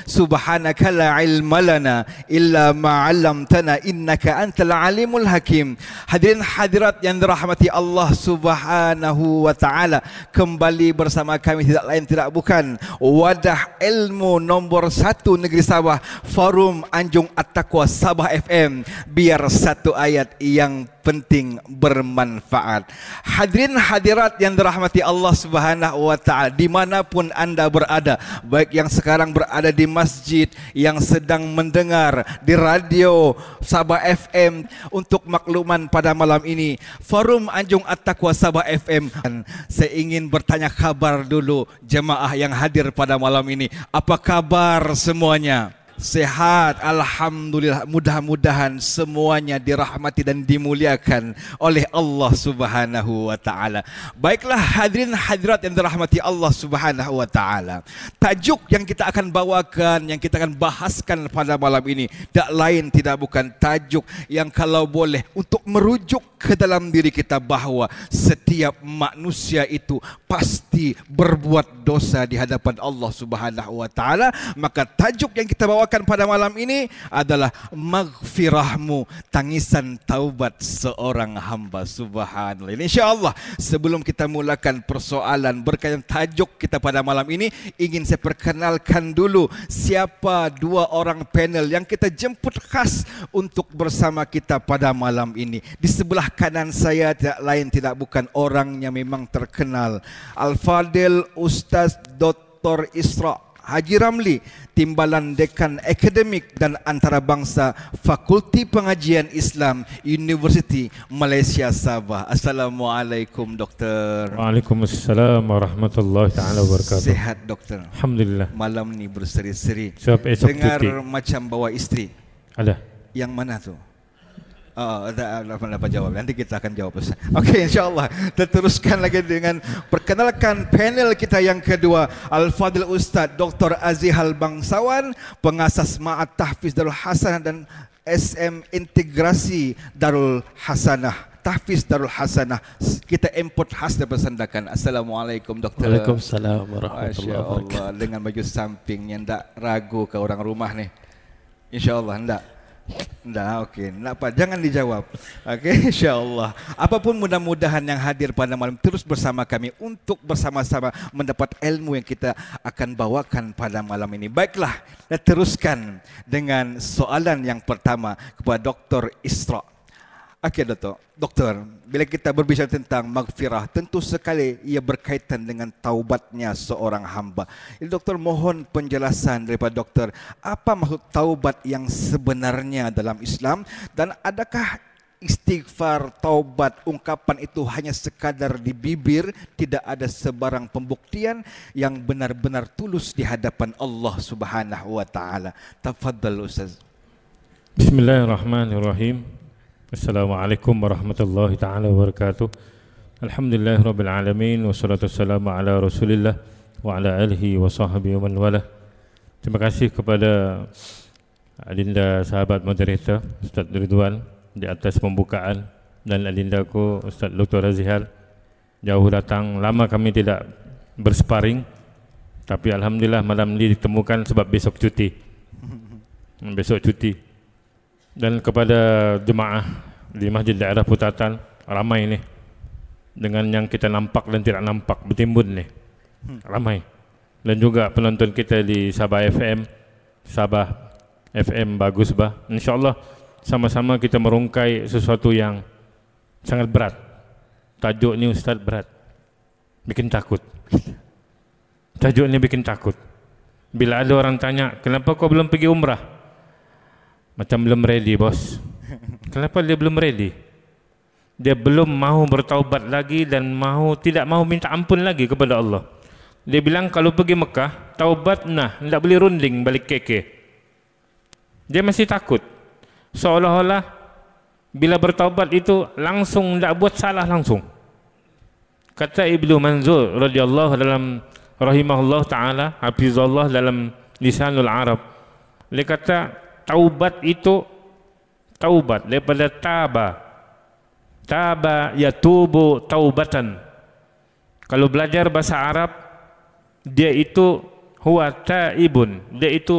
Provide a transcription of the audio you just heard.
Subhanaka la ilma lana illa ma 'allamtana innaka antal alimul hakim. Hadirin hadirat yang dirahmati Allah Subhanahu wa taala, kembali bersama kami tidak lain tidak bukan wadah ilmu nombor 1 negeri Sabah, Forum Anjung At-Taqwa Sabah FM. Biar satu ayat yang penting bermanfaat. Hadirin hadirat yang dirahmati Allah Subhanahu wa taala, dimanapun anda berada, baik yang sekarang berada di masjid, yang sedang mendengar di radio Sabah FM. Untuk makluman pada malam ini, Forum Anjung At-Taqwa Sabah FM, saya ingin bertanya kabar dulu jemaah yang hadir pada malam ini. Apa kabar semuanya? Sehat, alhamdulillah. Mudah-mudahan semuanya dirahmati dan dimuliakan oleh Allah Subhanahu wa taala. Baiklah hadirin hadirat yang dirahmati Allah Subhanahu wa taala. Tajuk yang kita akan bawakan, yang kita akan bahaskan pada malam ini tak lain tidak bukan tajuk yang kalau boleh untuk merujuk ke dalam diri kita bahawa setiap manusia itu pasti berbuat dosa di hadapan Allah Subhanahu wa taala. Maka tajuk yang kita bawakan pada malam ini adalah maghfirahmu, tangisan taubat seorang hamba. Subhanallah. InsyaAllah sebelum kita mulakan persoalan berkaitan tajuk kita pada malam ini, ingin saya perkenalkan dulu siapa dua orang panel yang kita jemput khas untuk bersama kita pada malam ini. Di sebelah kanan saya tidak lain tidak bukan orang yang memang terkenal, Al-Fadil Ustaz Dr. Isra Haji Ramli, Timbalan Dekan Akademik dan Antarabangsa Fakulti Pengajian Islam Universiti Malaysia Sabah. Assalamualaikum Doktor. Waalaikumsalam warahmatullahi taala wabarakatuh. Sehat Doktor? Alhamdulillah. Malam ni berseri-seri. Dengar cuti. Macam bawa isteri. Ada. Yang mana tu? Tak dapat jawab. Nanti kita akan jawab. Okey, insyaAllah. Kita teruskan lagi dengan perkenalkan panel kita yang kedua, Al-Fadil Ustaz Dr. Azihal Bangsawan, pengasas Ma'at Tahfiz Darul Hasanah dan SM Integrasi Darul Hasanah, Tahfiz Darul Hasanah. Kita import khas daripada Sandakan. Assalamualaikum Doktor. Waalaikumsalam warahmatullahi wabarakatuh. Dengan baju samping yang tak ragu ke orang rumah ni. InsyaAllah enggak. Dah, okey. Nak apa? Jangan dijawab. Okey, insya-Allah. Apapun mudah-mudahan yang hadir pada malam terus bersama kami untuk bersama-sama mendapat ilmu yang kita akan bawakan pada malam ini. Baiklah, kita teruskan dengan soalan yang pertama kepada Dr. Isra. Okey, Doktor, bila kita berbicara tentang maghfirah, tentu sekali ia berkaitan dengan taubatnya seorang hamba. Jadi Doktor, mohon penjelasan daripada Doktor, apa maksud taubat yang sebenarnya dalam Islam, dan adakah istighfar, taubat, ungkapan itu hanya sekadar di bibir, tidak ada sebarang pembuktian yang benar-benar tulus di hadapan Allah Subhanahu wa taala? Tafadhal Ustaz. Bismillahirrahmanirrahim. Assalamualaikum warahmatullahi taala wabarakatuh. Alhamdulillahirabbil alamin wassalatu wassalamu ala Rasulillah wa ala alihi wa sahbihi wa man wala. Terima kasih kepada adinda sahabat moderator Ustaz Ridwan di atas pembukaan, dan adindaku Ustaz Dr. Azihal. Jauh datang, lama kami tidak bersparing, tapi alhamdulillah malam ini ditemukan sebab besok cuti. Besok cuti. Dan kepada jemaah di Masjid Daerah Putatan, ramai ni dengan yang kita nampak dan tidak nampak bertimbun ni, ramai. Dan juga penonton kita di Sabah FM. Sabah FM bagus bah. InsyaAllah sama-sama kita merungkai sesuatu yang sangat berat. Tajuk ni Ustaz berat, bikin takut. Tajuk ni bikin takut. Bila ada orang tanya, kenapa kau belum pergi umrah? Macam belum ready bos. Kenapa dia belum ready? Dia belum mahu bertaubat lagi dan tidak mahu minta ampun lagi kepada Allah. Dia bilang kalau pergi Mekah, taubat tidak boleh runding balik KK. Dia masih takut. Seolah-olah bila bertaubat itu langsung tidak buat salah langsung. Kata Ibnu Manzur radhiyallahu dalam rahimahullah taala, hafizallah dalam Lisanul Arab. Dia kata taubat itu, taubat daripada taba yatubu taubatan. Kalau belajar bahasa Arab, dia itu huwa taibun, dia itu